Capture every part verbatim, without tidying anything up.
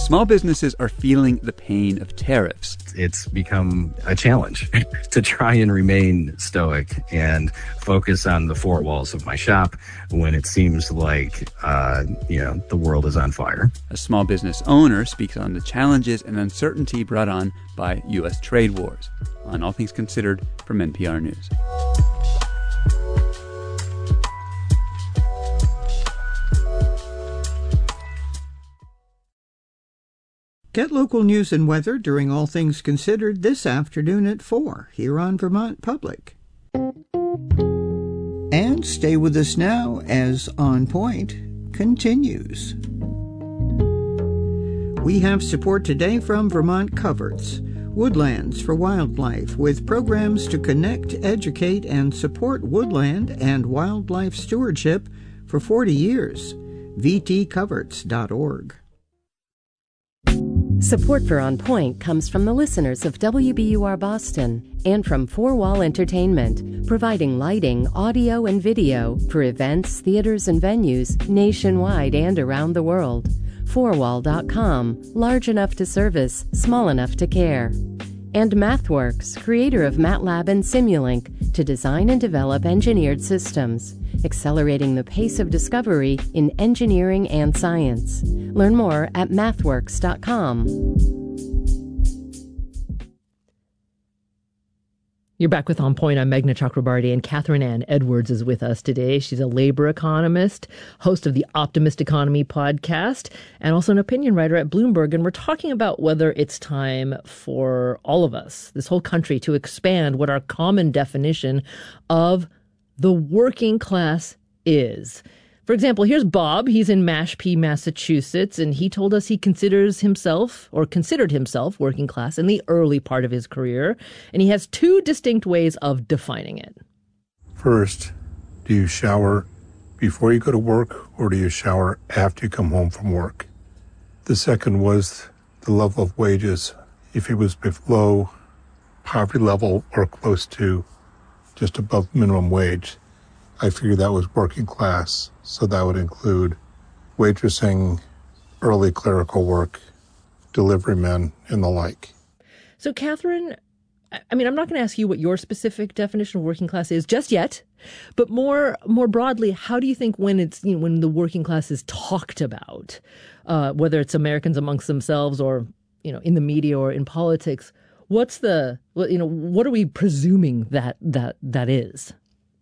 Small businesses are feeling the pain of tariffs. It's become a challenge to try and remain stoic and focus on the four walls of my shop when it seems like, uh, you know, the world is on fire. A small business owner speaks on the challenges and uncertainty brought on by U S trade wars. On All Things Considered from N P R News. Get local news and weather during All Things Considered this afternoon at four here on Vermont Public. And stay with us now as On Point continues. We have support today from Vermont Coverts, Woodlands for Wildlife, with programs to connect, educate, and support woodland and wildlife stewardship for forty years. v t coverts dot org. Support for On Point comes from the listeners of W B U R Boston and from Four Wall Entertainment, providing lighting, audio, and video for events, theaters, and venues nationwide and around the world. four wall dot com, large enough to service, small enough to care. And MathWorks, creator of MATLAB and Simulink, to design and develop engineered systems, accelerating the pace of discovery in engineering and science. Learn more at mathworks dot com. You're back with On Point. I'm Meghna Chakrabarty, and Catherine Ann Edwards is with us today. She's a labor economist, host of the Optimist Economy podcast, and also an opinion writer at Bloomberg. And we're talking about whether it's time for all of us, this whole country, to expand what our common definition of the working class is. For example, here's Bob. He's in Mashpee, Massachusetts, and he told us he considers himself or considered himself working class in the early part of his career. And he has two distinct ways of defining it. First, do you shower before you go to work, or do you shower after you come home from work? The second was the level of wages. If it was below poverty level or close to just above minimum wage, I figured that was working class. So that would include waitressing, early clerical work, delivery men, and the like. So, Catherine, I mean, I'm not going to ask you what your specific definition of working class is just yet, but more more broadly, how do you think when it's you know, when the working class is talked about, uh, whether it's Americans amongst themselves or you know in the media or in politics, what's the you know what are we presuming that that that is?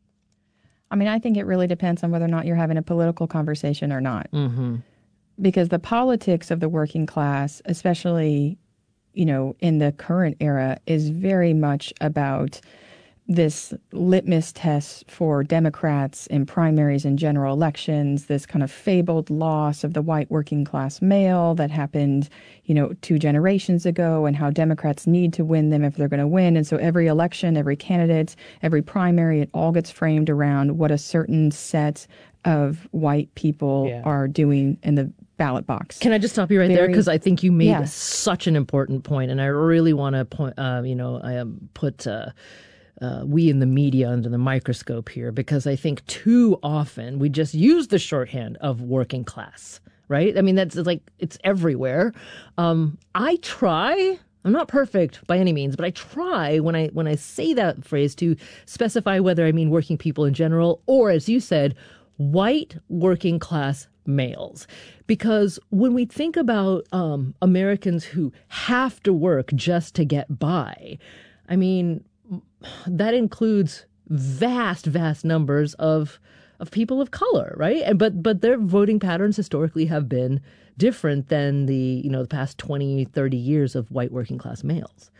I mean, I think it really depends on whether or not you're having a political conversation or not. Mm-hmm. Because the politics of the working class, especially, you know, in the current era, is very much about this litmus test for Democrats in primaries and general elections, this kind of fabled loss of the white working class male that happened, you know, two generations ago, and how Democrats need to win them if they're going to win. And so every election, every candidate, every primary, it all gets framed around what a certain set of white people yeah. are doing in the ballot box. Can I just stop you right Very, there? Because I think you made yeah. such an important point, and I really want to point, uh, you know, I um, put uh, uh, we in the media under the microscope here, because I think too often we just use the shorthand of working class, right? I mean, that's like, it's everywhere. Um, I try, I'm not perfect by any means, but I try when I when I say that phrase to specify whether I mean working people in general or, as you said, white working class males. Because when we think about um, Americans who have to work just to get by, I mean, that includes vast, vast numbers of of people of color, right? And but but their voting patterns historically have been different than the, you know, the past twenty, thirty years of white working class males.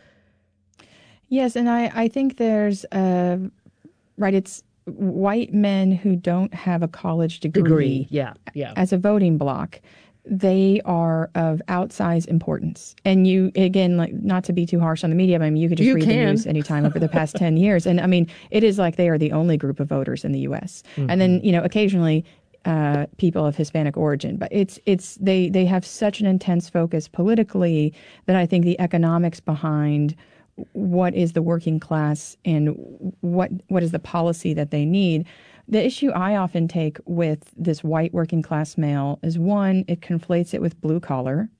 Yes, and I, I think there's, uh, right, it's white men who don't have a college degree, degree. Yeah, yeah. as a voting bloc. They are of outsized importance. And you, again, like, not to be too harsh on the media, but I mean, you could just you read can. the news anytime over the past ten years. And I mean, it is like they are the only group of voters in the U S. Mm-hmm. And then, you know, occasionally uh, people of Hispanic origin. But it's it's they, they have such an intense focus politically that I think the economics behind what is the working class and what what is the policy that they need. The issue I often take with this white working class male is, one, it conflates it with blue collar.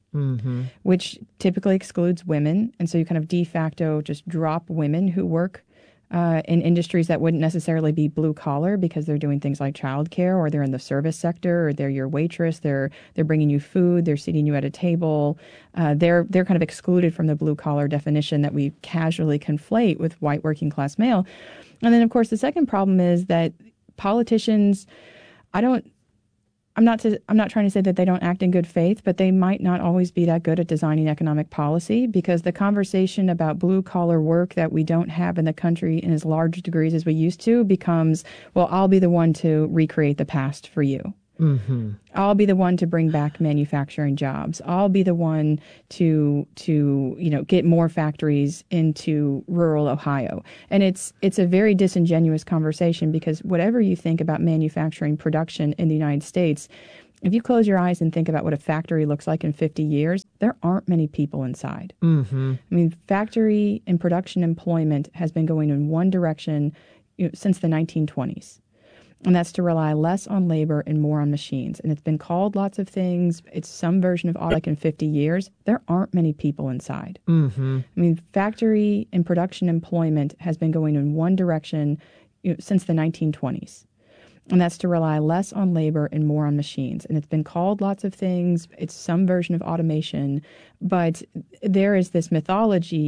mm-hmm. which typically excludes women. And so you kind of de facto just drop women who work uh, in industries that wouldn't necessarily be blue collar because they're doing things like childcare, or they're in the service sector, or they're your waitress. They're they're bringing you food. They're seating you at a table. Uh, they're they're kind of excluded from the blue collar definition that we casually conflate with white working class male. And then, of course, the second problem is that politicians, I don't. I'm not to, I'm not trying to say that they don't act in good faith, but they might not always be that good at designing economic policy, because the conversation about blue collar work that we don't have in the country in as large degrees as we used to becomes, well, I'll be the one to recreate the past for you. Mm-hmm. I'll be the one to bring back manufacturing jobs. I'll be the one to to you know get more factories into rural Ohio. And it's it's a very disingenuous conversation, because whatever you think about manufacturing production in the United States, if you close your eyes and think about what a factory looks like in fifty years, there aren't many people inside. Mm-hmm. I mean, factory and production employment has been going in one direction, you know, since the nineteen twenties. And that's to rely less on labor and more on machines. And it's been called lots of things. It's some version of auto in fifty years. There aren't many people inside. Mm-hmm. I mean, factory and production employment has been going in one direction, you know, since the nineteen twenties. And that's to rely less on labor and more on machines. And it's been called lots of things. It's some version of automation. But there is this mythology